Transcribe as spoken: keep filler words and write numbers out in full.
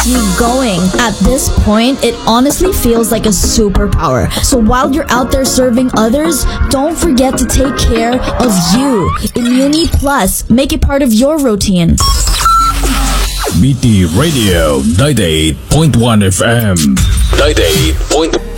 you going. At this point, it honestly feels like a superpower. So while you're out there serving others, don't forget to take care of you. Imuni Plus, make it part of your routine. B T Radio ninety-eight point one F M. ninety-eight point one